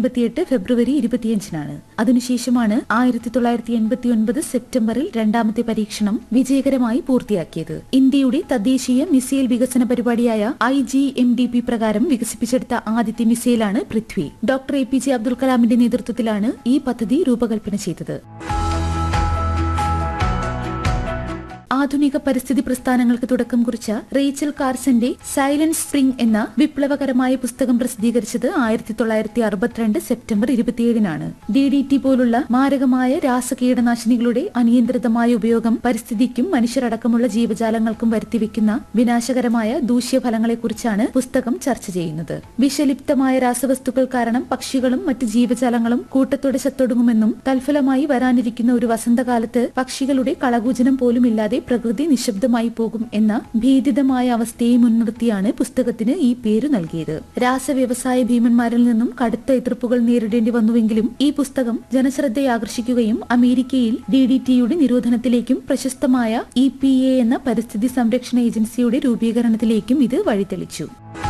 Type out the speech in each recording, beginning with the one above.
1988 ഫെബ്രുവരി 25-നാണ്. അതിനുശേഷമാണ് 1989 സെപ്റ്റംബറിൽ രണ്ടാമത്തെ പരീക്ഷണം വിജയകരമായി പൂർത്തിയാക്കിയത്. ഇന്ത്യയുടെ തദ്ദേശീയ മിസൈൽ വികസന പരിപാടിയായ IGMDP പ്രകാരം വികസിപ്പിച്ചെടുത്ത ആദ്യത്തെ മിസൈലാണ് പൃഥ്വി. ഡോക്ടർ APJ അബ്ദുൽ കലാമിന്റെ നേതൃത്വത്തിലാണ് ഈ പദ്ധതി രൂപകൽപ്പന ചെയ്തത്. ആധുനിക പരിസ്ഥിതി പ്രസ്ഥാനങ്ങൾക്ക് തുടക്കം കുറിച്ച റേച്ചൽ കാർസന്റെ സൈലന്റ് സ്പ്രിംഗ് എന്ന വിപ്ലവകരമായ പുസ്തകം പ്രസിദ്ധീകരിച്ചത് 1962 സെപ്റ്റംബർ 27-നാണ്. DDT പോലുള്ള മാരകമായ രാസകീടനാശിനികളുടെ അനിയന്ത്രിതമായ ഉപയോഗം പരിസ്ഥിതിക്കും മനുഷ്യരടക്കമുള്ള ജീവജാലങ്ങൾക്കും വരുത്തിവെക്കുന്ന വിനാശകരമായ ദൂഷ്യഫലങ്ങളെക്കുറിച്ചാണ് പുസ്തകം ചർച്ച ചെയ്യുന്നത്. വിഷലിപ്തമായ രാസവസ്തുക്കൾ കാരണം പക്ഷികളും മറ്റ് ജീവജാലങ്ങളും കൂട്ടത്തോടെ ചത്തൊടുങ്ങുമെന്നും തൽഫലമായി വരാനിരിക്കുന്ന ഒരു വസന്തകാലത്ത് പക്ഷികളുടെ കളകൂജനം പോലുമില്ലാതെ പ്രകൃതി നിശബ്ദമായി പോകും എന്ന ഭീതിതമായ അവസ്ഥയെ മുൻനിർത്തിയാണ് പുസ്തകത്തിന് ഈ പേര് നൽകിയത്. രാസവ്യവസായ ഭീമന്മാരിൽ നിന്നും കടുത്ത എതിർപ്പുകൾ നേരിടേണ്ടി വന്നുവെങ്കിലും ഈ പുസ്തകം ജനശ്രദ്ധയാകർഷിക്കുകയും അമേരിക്കയിൽ DDTയുടെ നിരോധനത്തിലേക്കും പ്രശസ്തമായ EPA എന്ന പരിസ്ഥിതി സംരക്ഷണ ഏജൻസിയുടെ രൂപീകരണത്തിലേക്കും ഇത് വഴിതെളിച്ചു.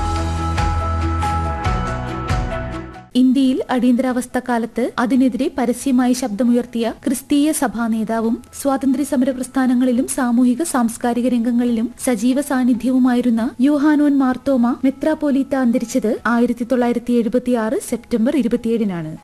ഇന്ത്യയിൽ അടിയന്തരാവസ്ഥ കാലത്ത് അതിനെതിരെ പരസ്യമായി ശബ്ദമുയർത്തിയ ക്രിസ്തീയ സഭാ നേതാവും സ്വാതന്ത്ര്യ സമര പ്രസ്ഥാനങ്ങളിലും സാമൂഹിക സാംസ്കാരിക രംഗങ്ങളിലും സജീവ സാന്നിധ്യവുമായിരുന്ന യോഹാനോൻ മാർത്തോമ മെത്രാപ്പോലീത്ത അന്തരിച്ചത് 1976 September 27-നാണ്.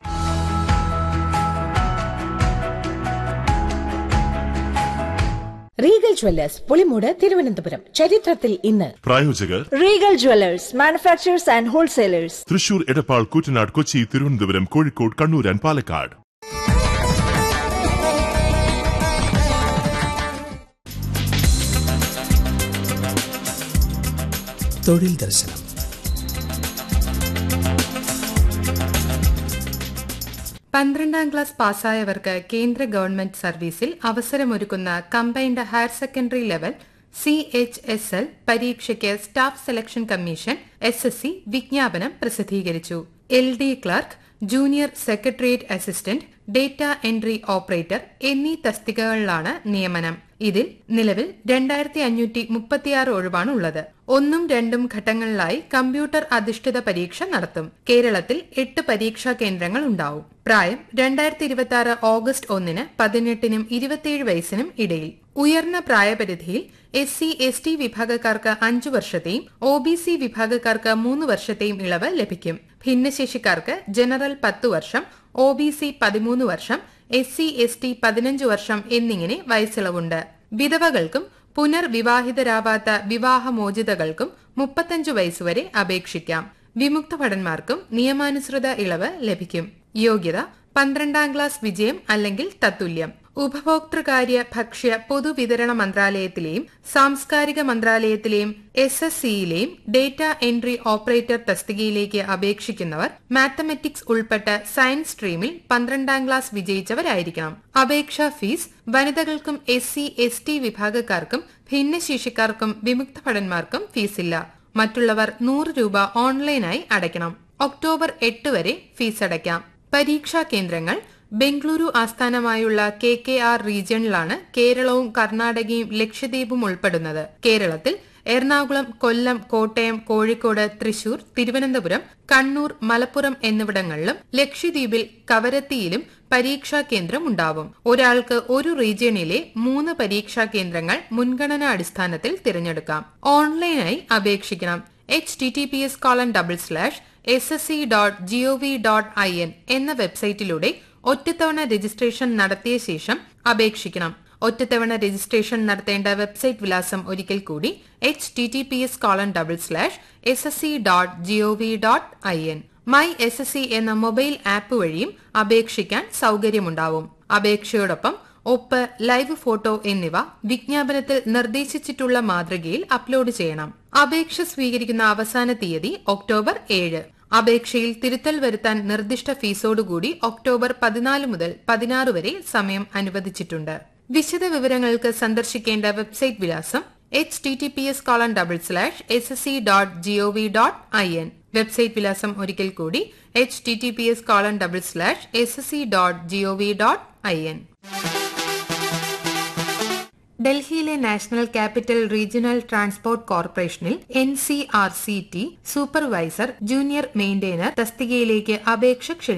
Regal Jewellers Pulimoodu Thiruvananthapuram. ചരിത്രത്തിൽ ഇന്ന്. പ്രായോജകർ Regal Jewellers manufacturers and wholesalers, Thrissur, Edappal, Koottanad, Kochi, Thiruvananthapuram, Kozhikode, Kannur and Palakkad. തൊഴിൽ ദർശനം. പന്ത്രണ്ടാം ക്ലാസ് പാസ്സായവർക്ക് കേന്ദ്ര ഗവൺമെന്റ് സർവീസിൽ അവസരമൊരുക്കുന്ന combined higher secondary level CHSL പരീക്ഷയ്ക്ക് സ്റ്റാഫ് സെലക്ഷൻ കമ്മീഷൻ SSC വിജ്ഞാപനം പ്രസിദ്ധീകരിച്ചു. LD clerk, junior secretariat assistant, data entry operator എന്നീ തസ്തികകളിലാണ് നിയമനം. ഇതിൽ നിലവിൽ 2536 ഒഴിവാണ് ഉള്ളത്. 1ഉം 2ഉം ഘട്ടങ്ങളിലായി കമ്പ്യൂട്ടർ അധിഷ്ഠിത പരീക്ഷ നടത്തും. കേരളത്തിൽ 8 പരീക്ഷാ കേന്ദ്രങ്ങൾ ഉണ്ടാവും. പ്രായം 2026 ഓഗസ്റ്റ് 1-ന് 18-നും 27 വയസ്സിനും ഇടയിൽ. ഉയർന്ന പ്രായപരിധിയിൽ SC/ST വിഭാഗക്കാർക്ക് 5 വർഷത്തെയും OBC വിഭാഗക്കാർക്ക് 3 വർഷത്തെയും ഇളവ് ലഭിക്കും. ഭിന്നശേഷിക്കാർക്ക് ജനറൽ 10 വർഷം, OBC 13 വർഷം, SC/ST 15 വർഷം എന്നിങ്ങനെ വയസ്സിളവുണ്ട്. വിധവകൾക്കും പുനർവിവാഹിതരാവാത്ത വിവാഹമോചിതകൾക്കും 35 വയസ്സുവരെ അപേക്ഷിക്കാം. വിമുക്ത ഭടന്മാർക്കും നിയമാനുസൃത ഇളവ് ലഭിക്കും. യോഗ്യത 12ാം ക്ലാസ് വിജയം അല്ലെങ്കിൽ തത്തുല്യം. ഉപഭോക്തൃകാര്യ, ഭക്ഷ്യ, പൊതുവിതരണ മന്ത്രാലയത്തിലെയും സാംസ്കാരിക മന്ത്രാലയത്തിലെയും SSCയിലെയും ഡേറ്റ എൻട്രി ഓപ്പറേറ്റർ തസ്തികയിലേക്ക് അപേക്ഷിക്കുന്നവർ മാത്തമാറ്റിക്സ് ഉൾപ്പെട്ട സയൻസ് സ്ട്രീമിൽ 12ാം ക്ലാസ് വിജയിച്ചവരായിരിക്കണം. അപേക്ഷാ ഫീസ് വനിതകൾക്കും SC/ST വിഭാഗക്കാർക്കും ഭിന്നശേഷിക്കാർക്കും വിമുക്ത ഭടന്മാർക്കും ഫീസില്ല. മറ്റുള്ളവർ 100 രൂപ ഓൺലൈനായി അടയ്ക്കണം. ഒക്ടോബർ 8 വരെ ഫീസ് അടയ്ക്കാം. പരീക്ഷാ കേന്ദ്രങ്ങൾ ബംഗളൂരു ആസ്ഥാനമായുള്ള KKR റീജിയണിലാണ് കേരളവും കർണാടകയും ലക്ഷദ്വീപും ഉൾപ്പെടുന്നത്. കേരളത്തിൽ എറണാകുളം, കൊല്ലം, കോട്ടയം, കോഴിക്കോട്, തൃശൂർ, തിരുവനന്തപുരം, കണ്ണൂർ, മലപ്പുറം എന്നിവിടങ്ങളിലും ലക്ഷദ്വീപിൽ കവരത്തിയിലും പരീക്ഷാ കേന്ദ്രം ഉണ്ടാവും. ഒരാൾക്ക് ഒരു റീജിയണിലെ 3 പരീക്ഷാ കേന്ദ്രങ്ങൾ മുൻഗണനാ അടിസ്ഥാനത്തിൽ തിരഞ്ഞെടുക്കാം. ഓൺലൈനായി അപേക്ഷിക്കണം. https://ssc.gov.in എന്ന വെബ്സൈറ്റിലൂടെ ഒറ്റത്തവണ രജിസ്ട്രേഷൻ നടത്തിയ ശേഷം അപേക്ഷിക്കണം. ഒറ്റത്തവണ രജിസ്ട്രേഷൻ നടത്തേണ്ട വെബ്സൈറ്റ് വിലാസം ഒരിക്കൽ കൂടി https://ssc.gov.in. മൈ SSC എന്ന മൊബൈൽ ആപ്പ് വഴിയും അപേക്ഷിക്കാൻ സൗകര്യമുണ്ടാവും. അപേക്ഷയോടൊപ്പം ഒപ്പ്, ലൈവ് ഫോട്ടോ എന്നിവ വിജ്ഞാപനത്തിൽ നിർദ്ദേശിച്ചിട്ടുള്ള മാതൃകയിൽ അപ്ലോഡ് ചെയ്യണം. അപേക്ഷ സ്വീകരിക്കുന്ന അവസാന തീയതി ഒക്ടോബർ 7. അപേക്ഷയിൽ തിരുത്തൽ വരുത്താൻ നിർദ്ദിഷ്ട ഫീസോടുകൂടി ഒക്ടോബർ 14 മുതൽ 16 വരെ സമയം അനുവദിച്ചിട്ടുണ്ട്. വിശദ വിവരങ്ങൾക്ക് സന്ദർശിക്കേണ്ട വെബ്സൈറ്റ് വിലാസം https://ssc.gov.in. വെബ്സൈറ്റ് വിലാസം ഒരിക്കൽ കൂടി https://ssc.gov.in. ഡൽഹിയിലെ നാഷണൽ ക്യാപിറ്റൽ റീജിയണൽ ട്രാൻസ്പോർട്ട് കോർപ്പറേഷനിൽ NCRCT സൂപ്പർവൈസർ, ജൂനിയർ മെയിന്റെയിനർ തസ്തികയിലേക്ക് അപേക്ഷ ക്ഷണിച്ചു.